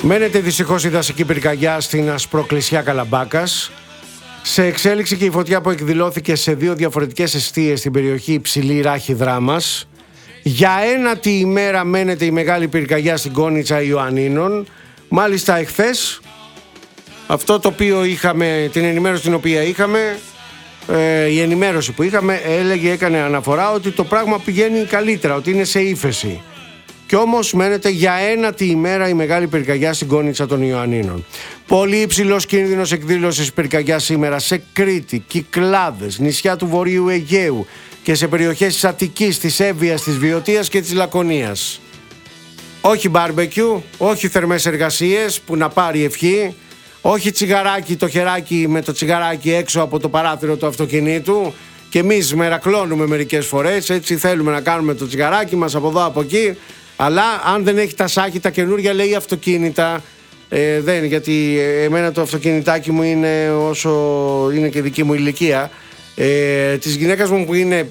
Μένεται δυστυχώς η δασική πυρκαγιά στην Ασπροκλησιά Καλαμπάκας. Σε εξέλιξη και η φωτιά που εκδηλώθηκε σε 2 διαφορετικές εστίες στην περιοχή Υψηλή Ράχη Δράμας. Για ένατη ημέρα μένεται η μεγάλη πυρκαγιά στην Κόνιτσα Ιωαννίνων. Μάλιστα εχθές, αυτό το οποίο είχαμε, την ενημέρωση την οποία είχαμε, η ενημέρωση που είχαμε έκανε αναφορά ότι το πράγμα πηγαίνει καλύτερα, ότι είναι σε ύφεση. Κι όμως μένεται για ένατη ημέρα η μεγάλη πυρκαγιά στην Κόνιτσα των Ιωαννίνων. Πολύ υψηλός κίνδυνος εκδήλωσης πυρκαγιάς σήμερα σε Κρήτη, Κυκλάδες, νησιά του Βορείου Αιγαίου και σε περιοχές της Αττικής, της Εύβοιας, της Βιωτίας και της Λακωνίας. Όχι μπάρμπεκιου, όχι θερμές εργασίες που να πάρει ευχή, όχι τσιγαράκι, το χεράκι με το τσιγαράκι έξω από το παράθυρο του αυτοκινήτου. Και εμείς μερακλώνουμε μερικές φορές, έτσι θέλουμε να κάνουμε το τσιγαράκι μας από εδώ από εκεί. Αλλά αν δεν έχει τα σάκι τα καινούργια, λέει αυτοκίνητα, δεν, γιατί εμένα το αυτοκινητάκι μου είναι όσο είναι και δική μου ηλικία, της γυναίκας μου που είναι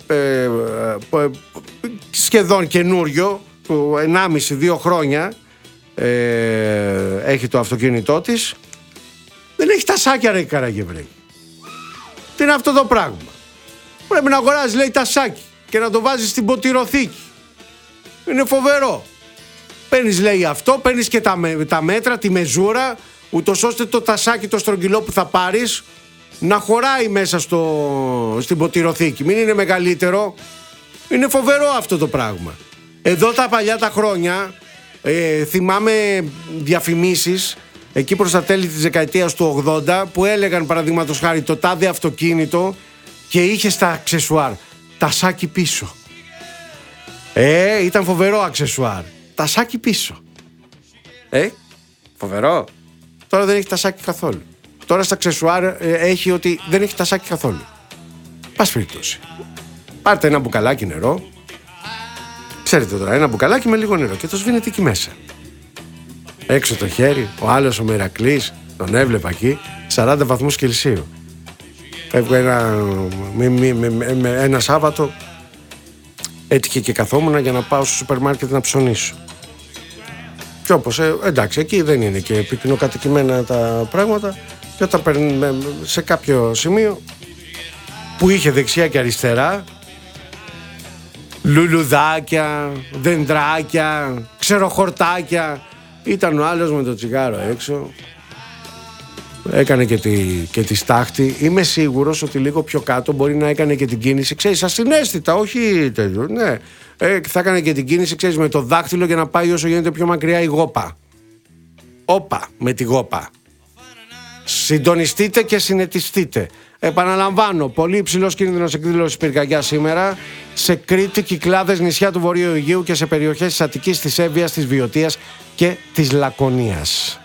σχεδόν καινούριο, 1,5-2 χρόνια έχει το αυτοκίνητό της, δεν έχει τα σάκια, ρε Καραγευρέη. Τι είναι αυτό το πράγμα? Πρέπει να αγοράζει, λέει, τα σάκι και να το βάζεις στην ποτηροθήκη. Είναι φοβερό. Παίρνεις, λέει, αυτό, παίρνεις και τα μέτρα, τη μεζούρα, ούτως ώστε το τασάκι, το στρογγυλό που θα πάρεις να χωράει μέσα στην ποτηροθήκη. Μην είναι μεγαλύτερο. Είναι φοβερό αυτό το πράγμα. Εδώ τα παλιά τα χρόνια, θυμάμαι διαφημίσεις εκεί προς τα τέλη της δεκαετίας του 80 που έλεγαν, παραδείγματος χάρη, το τάδε αυτοκίνητο και είχε στα αξεσουάρ τασάκι πίσω. Ήταν φοβερό αξεσουάρ. Τασάκι πίσω. Φοβερό. Τώρα δεν έχει τασάκι καθόλου. Τώρα στα αξεσουάρ έχει ότι δεν έχει τασάκι καθόλου. Πας περιπτώσει. Πάρτε ένα μπουκαλάκι νερό. Ξέρετε τώρα, ένα μπουκαλάκι με λίγο νερό και το σβήνετε εκεί μέσα. Έξω το χέρι, ο άλλος ο Μερακλής, τον έβλεπα εκεί, 40 βαθμούς Κελσίου. Φεύγω ένα Σάββατο, έτυχε και καθόμουνα για να πάω στο σούπερ μάρκετ να ψωνίσω. Και όπως, εντάξει, εκεί δεν είναι και πυκνοκατοικημένα τα πράγματα, και όταν σε κάποιο σημείο που είχε δεξιά και αριστερά, λουλουδάκια, δεντράκια, ξεροχορτάκια, ήταν ο άλλος με το τσιγάρο έξω. Έκανε και τη στάχτη. Είμαι σίγουρος ότι λίγο πιο κάτω μπορεί να έκανε και την κίνηση, ξέρεις, ασυναίσθητα, όχι τέτοιο, ναι. Θα έκανε και την κίνηση, ξέρεις, με το δάχτυλο για να πάει όσο γίνεται πιο μακριά η γόπα. Όπα με τη γόπα. Συντονιστείτε και συνετιστείτε. Επαναλαμβάνω, πολύ υψηλός κίνδυνος εκδήλωσης πυρκαγιάς σήμερα σε Κρήτη, Κυκλάδες, νησιά του Βορείου Αιγαίου και σε περιοχές της Αττικής, της Εύβοιας, της Βιωτίας και της Λακωνίας.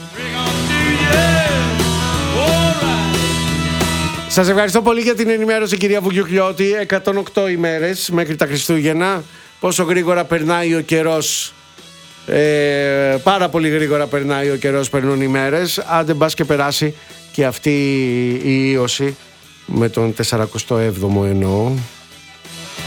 Σας ευχαριστώ πολύ για την ενημέρωση, κυρία Βουγιουκλιώτη. 108 ημέρες μέχρι τα Χριστούγεννα. Πόσο γρήγορα περνάει ο καιρός. Πάρα πολύ γρήγορα περνάει ο καιρός, περνούν οι μέρες. Άντε μπας και περάσει και αυτή η ίωση με τον 47ο εννοώ.